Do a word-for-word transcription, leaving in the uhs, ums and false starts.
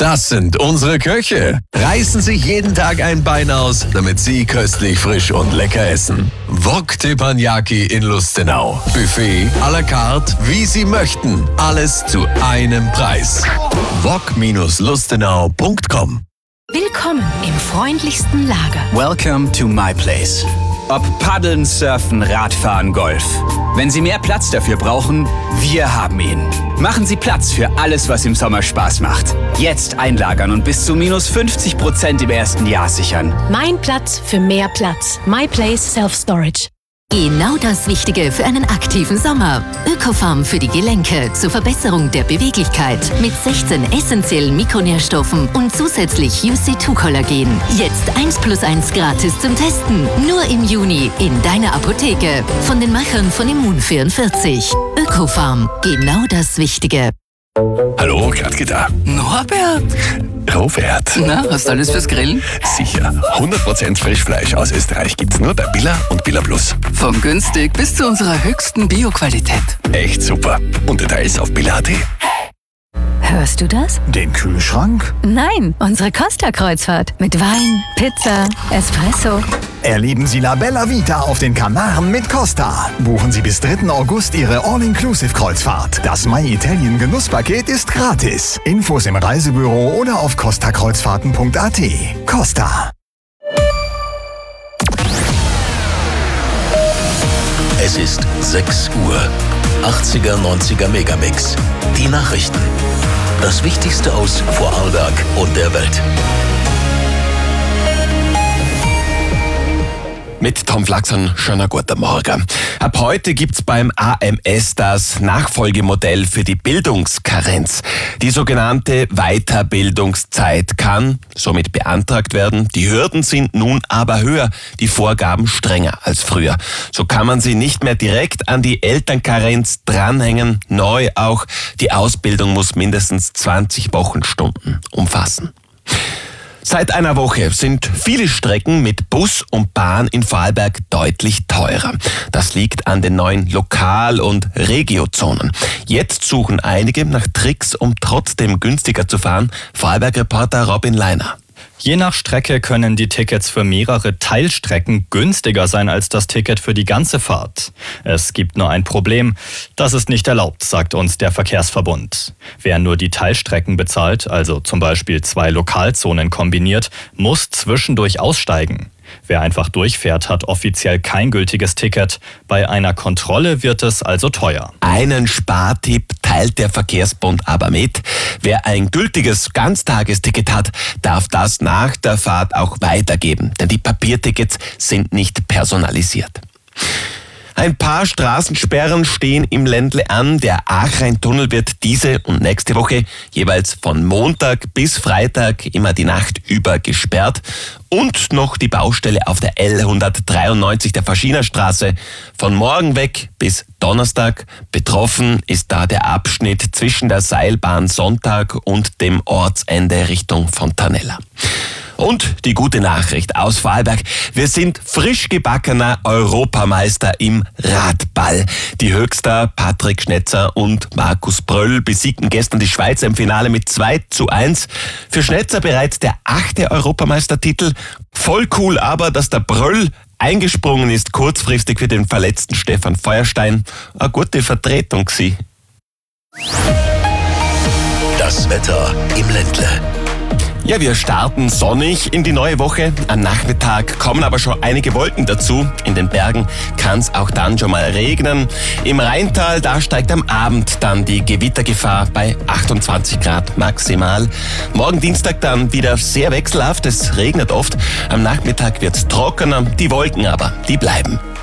Das sind unsere Köche. Reißen sich jeden Tag ein Bein aus, damit sie köstlich, frisch und lecker essen. Wok Teppanyaki in Lustenau. Buffet à la carte, wie Sie möchten. Alles zu einem Preis. wok Bindestrich lustenau Punkt com. Willkommen im freundlichsten Lager. Welcome to my place. Ob Paddeln, Surfen, Radfahren, Golf. Wenn Sie mehr Platz dafür brauchen, wir haben ihn. Machen Sie Platz für alles, was im Sommer Spaß macht. Jetzt einlagern und bis zu minus fünfzig Prozent im ersten Jahr sichern. Mein Platz für mehr Platz. My Place Self Storage. Genau das Wichtige für einen aktiven Sommer. Ökofarm für die Gelenke zur Verbesserung der Beweglichkeit mit sechzehn essentiellen Mikronährstoffen und zusätzlich U C zwei Kollagen. Jetzt eins plus eins gratis zum Testen. Nur im Juni in deiner Apotheke. Von den Machern von Immun vierundvierzig. Ökofarm. Genau das Wichtige. Hallo, Gladke da. Norbert! Robert. Na, hast du alles fürs Grillen? Sicher. hundert Prozent Frischfleisch aus Österreich gibt's nur bei Billa und Billa Plus. Von günstig bis zu unserer höchsten Bio-Qualität. Echt super. Und Details auf billa punkt at. Hörst du das? Den Kühlschrank? Nein, unsere Costa-Kreuzfahrt. Mit Wein, Pizza, Espresso. Erleben Sie La Bella Vita auf den Kanaren mit Costa. Buchen Sie bis dritten August Ihre All-Inclusive-Kreuzfahrt. Das My Italien Genusspaket ist gratis. Infos im Reisebüro oder auf costa kreuzfahrten punkt at. Costa. Es ist sechs Uhr. achtziger, neunziger Megamix. Die Nachrichten. Das Wichtigste aus Vorarlberg und der Welt. Mit Tom Flaxern, schöner guten Morgen. Ab heute gibt's beim A M S das Nachfolgemodell für die Bildungskarenz. Die sogenannte Weiterbildungszeit kann somit beantragt werden. Die Hürden sind nun aber höher, die Vorgaben strenger als früher. So kann man sie nicht mehr direkt an die Elternkarenz dranhängen. Neu auch, die Ausbildung muss mindestens zwanzig Wochenstunden umfassen. Seit einer Woche sind viele Strecken mit Bus und Bahn in Vorarlberg deutlich teurer. Das liegt an den neuen Lokal- und Regiozonen. Jetzt suchen einige nach Tricks, um trotzdem günstiger zu fahren. Vorarlberg-Reporter Robin Leiner. Je nach Strecke können die Tickets für mehrere Teilstrecken günstiger sein als das Ticket für die ganze Fahrt. Es gibt nur ein Problem. Das ist nicht erlaubt, sagt uns der Verkehrsverbund. Wer nur die Teilstrecken bezahlt, also zum Beispiel zwei Lokalzonen kombiniert, muss zwischendurch aussteigen. Wer einfach durchfährt, hat offiziell kein gültiges Ticket. Bei einer Kontrolle wird es also teuer. Einen Spartipp teilt der Verkehrsbund aber mit. Wer ein gültiges Ganztagesticket hat, darf das nach der Fahrt auch weitergeben, denn die Papiertickets sind nicht personalisiert. Ein paar Straßensperren stehen im Ländle an. Der Aachreintunnel wird diese und nächste Woche jeweils von Montag bis Freitag immer die Nacht über gesperrt. Und noch die Baustelle auf der L hundertdreiundneunzig der Faschinerstraße. Von morgen weg bis Donnerstag. Betroffen ist da der Abschnitt zwischen der Seilbahn Sonntag und dem Ortsende Richtung Fontanella. Und die gute Nachricht aus Vorarlberg. Wir sind frisch gebackener Europameister im Radball. Die Höchster Patrick Schnetzer und Markus Bröll besiegten gestern die Schweizer im Finale mit zwei zu eins. Für Schnetzer bereits der achte Europameistertitel. Voll cool aber, dass der Bröll eingesprungen ist, kurzfristig für den verletzten Stefan Feuerstein. Eine gute Vertretung gsi. Das Wetter im Ländle. Ja, wir starten sonnig in die neue Woche. Am Nachmittag kommen aber schon einige Wolken dazu. In den Bergen kann es auch dann schon mal regnen. Im Rheintal, da steigt am Abend dann die Gewittergefahr bei achtundzwanzig Grad maximal. Morgen Dienstag dann wieder sehr wechselhaft. Es regnet oft. Am Nachmittag wird's trockener. Die Wolken aber, die bleiben.